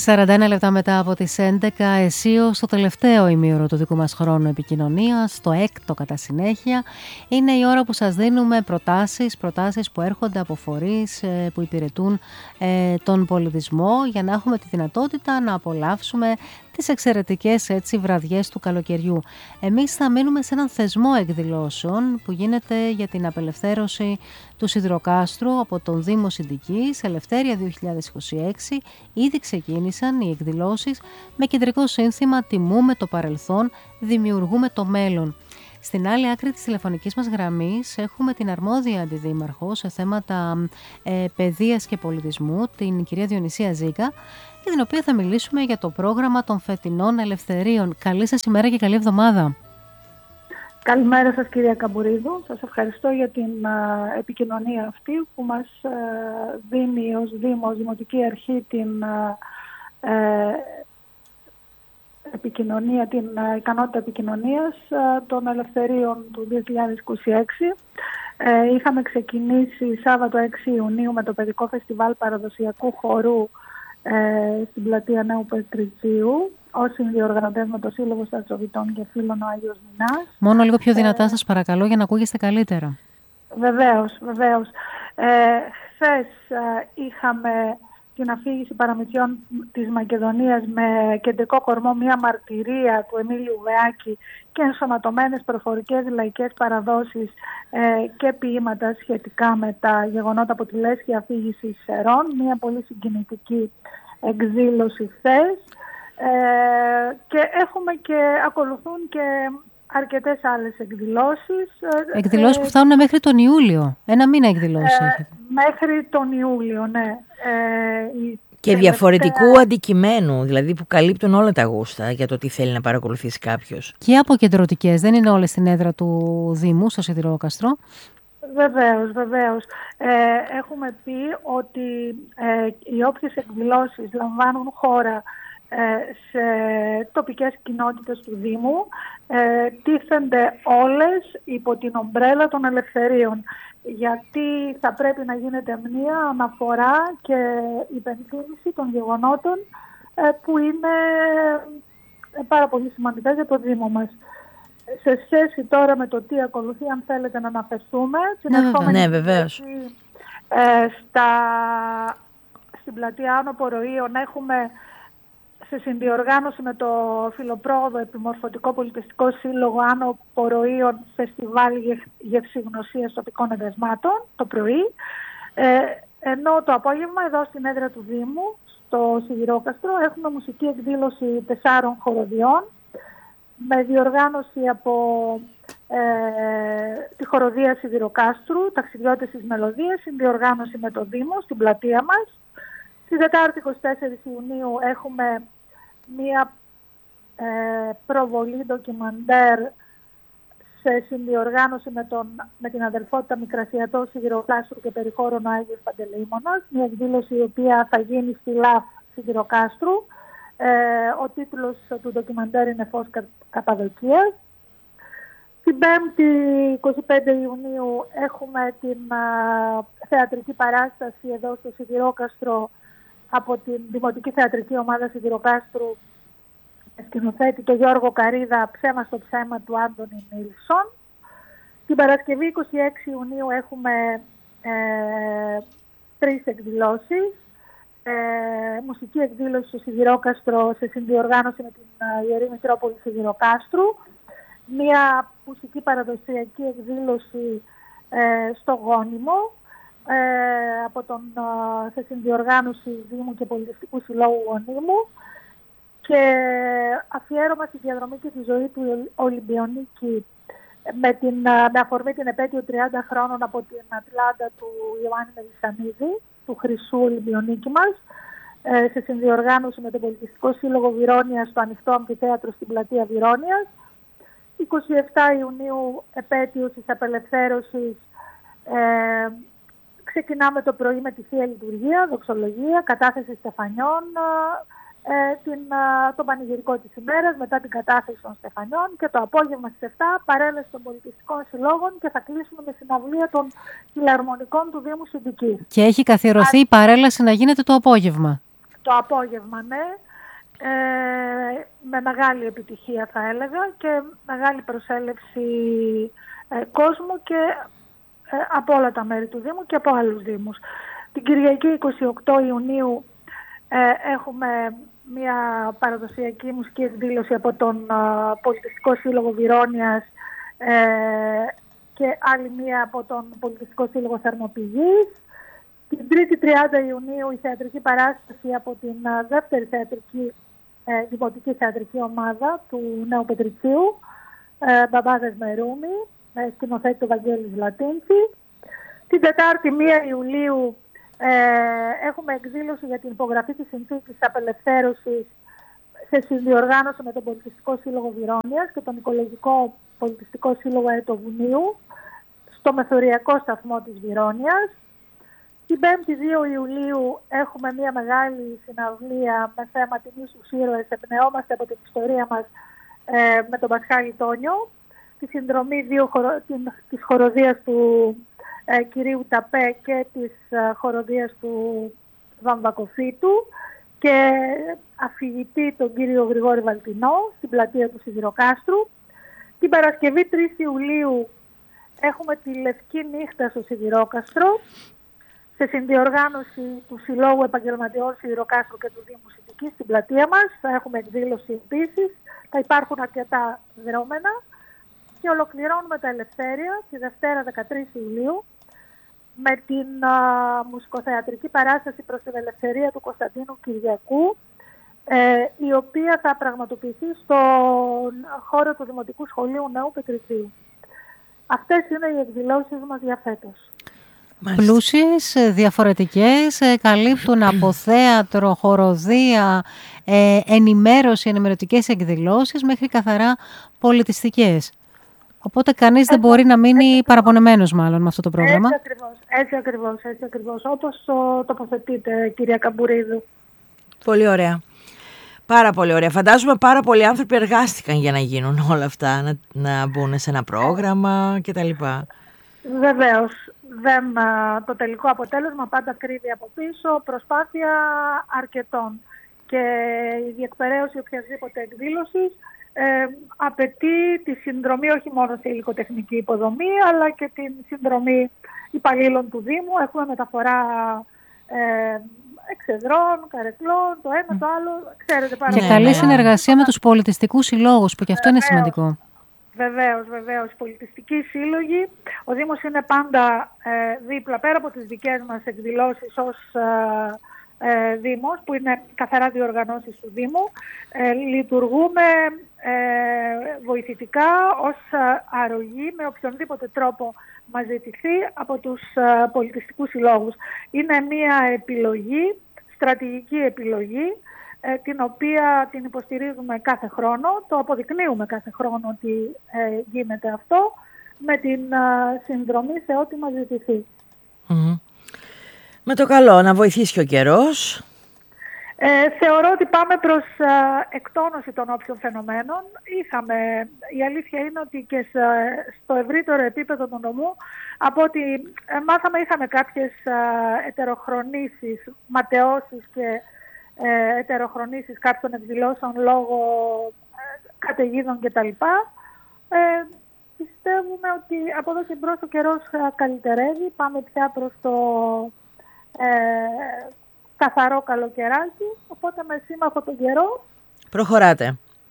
41 λεπτά μετά από τις 11, εσείως το τελευταίο ημίωρο του δικού μας χρόνου επικοινωνίας, το έκτο κατά συνέχεια, είναι η ώρα που σας δίνουμε προτάσεις που έρχονται από φορείς που υπηρετούν τον πολιτισμό, για να έχουμε τη δυνατότητα να απολαύσουμε τις εξαιρετικές βραδιές του καλοκαιριού. Εμείς θα μείνουμε σε έναν θεσμό εκδηλώσεων που γίνεται για την απελευθέρωση του Σιδηροκάστρου από τον Δήμο Συντικής. Ελευθέρια 2026 ήδη ξεκίνησαν οι εκδηλώσεις με κεντρικό σύνθημα «Τιμούμε το παρελθόν, δημιουργούμε το μέλλον». Στην άλλη άκρη της τηλεφωνικής μας γραμμής έχουμε την αρμόδια αντιδήμαρχο σε θέματα παιδείας και πολιτισμού, την κυρία Διονυσία Ζήκα, για την οποία θα μιλήσουμε για το πρόγραμμα των φετινών ελευθερίων. Καλή σας ημέρα και καλή εβδομάδα. Καλημέρα σας, κυρία Καμπουρίδου. Σας ευχαριστώ για την επικοινωνία αυτή που μας δίνει ως Δήμο, ως Δημοτική Αρχή την επικοινωνία, την ικανότητα επικοινωνίας των ελευθερίων του 2026. Είχαμε ξεκινήσει Σάββατο 6 Ιουνίου με το παιδικό φεστιβάλ παραδοσιακού χορού στην πλατεία Νέου Πετριτσίου, ως συνδιοργανωτές με το Σύλλογο Στρατιωτών και Φίλων ο Άγιος Μινάς. Μόνο λίγο πιο δυνατά σας παρακαλώ για να ακούγεστε καλύτερα. Βεβαίως. Χθες είχαμε την αφήγηση παραμυθιών της Μακεδονίας με κεντρικό κορμό μια μαρτυρία του Εμίλιου Βεάκη και ενσωματωμένες προφορικές λαϊκές παραδόσεις και ποίηματα σχετικά με τα γεγονότα από τη λέσχη αφήγηση Σερών. Μια πολύ συγκινητική εκδήλωση χθες και ακολουθούν και αρκετές άλλες εκδηλώσεις. Εκδηλώσεις που φτάνουν μέχρι τον Ιούλιο. Ένα μήνα εκδηλώσεις έχετε. Μέχρι τον Ιούλιο, ναι. Και διαφορετικού αντικειμένου, δηλαδή που καλύπτουν όλα τα γούστα για το τι θέλει να παρακολουθήσει κάποιος. Και αποκεντρωτικές, δεν είναι όλες στην έδρα του Δήμου, στο Σιδηρόκαστρο. Βεβαίως. Έχουμε πει ότι οι όποιες εκδηλώσεις λαμβάνουν χώρα σε τοπικές κοινότητες του Δήμου τίθενται όλες υπό την ομπρέλα των ελευθερίων, γιατί θα πρέπει να γίνεται μια αναφορά και υπενθύμηση των γεγονότων που είναι πάρα πολύ σημαντικά για το Δήμο μας. Σε σχέση τώρα με το τι ακολουθεί, αν θέλετε να αναφερθούμε, ναι, βεβαίως. Στην πλατεία Άνω Πορροίων έχουμε σε συνδιοργάνωση με το Φιλοπρόδο Επιμορφωτικό Πολιτιστικό Σύλλογο Άνω Πορροίων φεστιβάλ γευσηγνωσίας τοπικών εδεσμάτων το πρωί, ενώ το απόγευμα εδώ στην έδρα του Δήμου στο Σιδηρόκαστρο έχουμε μουσική εκδήλωση 4 χοροδιών με διοργάνωση από τη χοροδία Σιδηροκάστρου, ταξιδιώτες της Μελωδίας, συνδιοργάνωση με το Δήμο στην πλατεία μας. Στη Δετάρτη 24 Ιουνίου έχουμε μία προβολή ντοκιμαντέρ σε συνδιοργάνωση με την αδελφότητα Μικρασιατό Σιδηροκάστρου και Περιχώρων ο Άγιος Παντελεήμονας. Μία εκδήλωση η οποία θα γίνει στη ΛΑΦ Σιδηροκάστρου. Ο τίτλος του ντοκιμαντέρ είναι «Φως Καπαδοκίας». Την 5η 25 Ιουνίου έχουμε την θεατρική παράσταση εδώ στο Σιδηρόκαστρο από την Δημοτική Θεατρική Ομάδα Σιδηροκάστρου, σκηνοθέτη το Γιώργο Καρίδα, «Ψέμα στο ψέμα» του Άντωνη Νίλσον. Την Παρασκευή 26 Ιουνίου έχουμε 3 εκδηλώσεις. Μουσική εκδήλωση στο Σιδηρόκαστρο σε συνδιοργάνωση με την Ιερή Μητρόπολη Σιδηροκάστρου. Μία μουσική παραδοσιακή εκδήλωση στο Γόνιμο σε συνδιοργάνωση Δήμου και Πολιτιστικού Συλλόγου Γονίμου, και αφιέρωμα στη διαδρομή και τη ζωή του Ολυμπιονίκη με αφορμή την επέτειο 30 χρόνων από την Ατλάντα του Ιωάννη Μελισσανίδη, του χρυσού Ολυμπιονίκη μας, σε συνδιοργάνωση με τον Πολιτιστικό Σύλλογο Βυρώνιας στο Ανοιχτό Αμφιθέατρο στην πλατεία Βυρώνιας. 27 Ιουνίου, επέτειος της απελευθέρωσης, ξεκινάμε το πρωί με τη Θεία Λειτουργία, δοξολογία, κατάθεση στεφανιών, το πανηγυρικό της ημέρας, μετά την κατάθεση των στεφανιών, και το απόγευμα στις 7 παρέλαση των πολιτιστικών συλλόγων και θα κλείσουμε με συναυλία των φιλαρμονικών του Δήμου Συντικής. Και έχει καθιερωθεί η παρέλαση να γίνεται το απόγευμα. το απόγευμα, ναι. Με μεγάλη επιτυχία θα έλεγα και μεγάλη προσέλευση κόσμου και από όλα τα μέρη του Δήμου και από άλλους Δήμους. Την Κυριακή 28 Ιουνίου έχουμε μια παραδοσιακή μουσική εκδήλωση από τον Πολιτιστικό Σύλλογο Βυρώνιας και άλλη μία από τον Πολιτιστικό Σύλλογο Θερμοπηγής. Την 3η 30 Ιουνίου η θεατρική παράσταση από την δεύτερη δημοτική θεατρική ομάδα του Νέου Πετριτσίου, Μπαμπάδες με Ρούμι, σκηνοθέτη του Βαγγέλης Λατίνθη. Την 4η 1 Ιουλίου έχουμε εκδήλωση για την υπογραφή της συνθήκης απελευθέρωσης σε συνδιοργάνωση με τον Πολιτιστικό Σύλλογο Βυρώνιας και τον Οικολογικό Πολιτιστικό Σύλλογο Αετοβουνίου στο Μεθοριακό Σταθμό της Βυρώνιας. Την 5η 2 Ιουλίου έχουμε μια μεγάλη συναυλία με θέμα τιμής στους ήρωες. Εμπνεόμαστε από την ιστορία μας με τον Πασχάλη Τόνιο, τη συνδρομή της χοροδίας του κυρίου Ταπέ και της χοροδίας του Βαμβακοφίτου και αφηγητή τον κύριο Γρηγόρη Βαλτινό στην πλατεία του Σιδηροκάστρου. Την Παρασκευή 3 Ιουλίου έχουμε τη Λευκή Νύχτα στο Σιδηρόκαστρο σε συνδιοργάνωση του Συλλόγου Επαγγελματιών Σιδηροκάστρου και του Δήμου Συντικής στην πλατεία μας. Θα έχουμε εκδήλωση επίσης, θα υπάρχουν αρκετά δρόμενα και ολοκληρώνουμε τα Ελευθέρια τη Δευτέρα 13 Ιουλίου με την μουσικοθεατρική παράσταση προς την ελευθερία του Κωνσταντίνου Κυριακού, η οποία θα πραγματοποιηθεί στον χώρο του Δημοτικού Σχολείου Νέου Πετριτσίου. Αυτές είναι οι εκδηλώσεις μας για φέτος. Πλούσιες, διαφορετικές, καλύπτουν από θέατρο, χοροδία, ενημερωτικές εκδηλώσεις μέχρι καθαρά πολιτιστικές. Οπότε κανείς δεν μπορεί να μείνει παραπονεμένος μάλλον με αυτό το πρόγραμμα. Έτσι ακριβώς, όπως τοποθετείτε, κυρία Καμπουρίδου. Πολύ ωραία. Πάρα πολύ ωραία. Φαντάζομαι πάρα πολλοί άνθρωποι εργάστηκαν για να γίνουν όλα αυτά, να μπουν σε ένα πρόγραμμα κτλ. Βεβαίως. Το τελικό αποτέλεσμα πάντα κρύβει από πίσω προσπάθεια αρκετών. Και η διεκπεραίωση οποιασδήποτε εκδήλωσης απαιτεί τη συνδρομή όχι μόνο σε υλικοτεχνική υποδομή, αλλά και την συνδρομή υπαλλήλων του Δήμου. Έχουμε μεταφορά εξεδρών, καρεκλών, το ένα το άλλο. Ξέρετε πάρα και καλή συνεργασία με τους πολιτιστικούς συλλόγους, που και αυτό είναι σημαντικό. Βεβαίως. Πολιτιστικοί σύλλογοι. Ο Δήμος είναι πάντα δίπλα, πέρα από τις δικές μας εκδηλώσεις ως Δήμος, που είναι καθαρά διοργανώσεις του Δήμου. Λειτουργούμε βοηθητικά ως αρρωγή με οποιονδήποτε τρόπο μας ζητηθεί από τους πολιτιστικούς συλλόγους. Είναι μια επιλογή, στρατηγική επιλογή, την οποία την υποστηρίζουμε κάθε χρόνο, το αποδεικνύουμε κάθε χρόνο ότι γίνεται αυτό, με την συνδρομή σε ό,τι μας ζητηθεί. Με το καλό, να βοηθήσει και ο καιρός. Θεωρώ ότι πάμε προς εκτόνωση των όποιων φαινομένων. Η αλήθεια είναι ότι και στο ευρύτερο επίπεδο του νομού, από ό,τι μάθαμε, είχαμε κάποιες ετεροχρονήσεις, ματαιώσεις και ετεροχρονήσεις κάποιων εκδηλώσεων λόγω καταιγίδων κτλ. Πιστεύουμε ότι από εδώ και μπρος ο καιρός καλυτερεύει. Πάμε πια προς το καθαρό καλοκαιράκι, οπότε με σύμμαχο τον καιρό προχωράτε.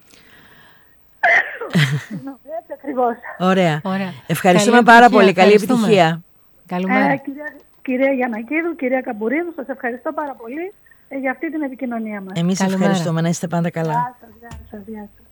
Έτσι ακριβώς. Ωραία. Ευχαριστούμε πάρα πολύ. Καλή επιτυχία. Καλημέρα. Κυρία Γιαννακίδου, κυρία Καμπουρίδου, σας ευχαριστώ πάρα πολύ για αυτή την επικοινωνία μας. Εμείς ευχαριστούμε. Να είστε πάντα καλά. Γεια σας.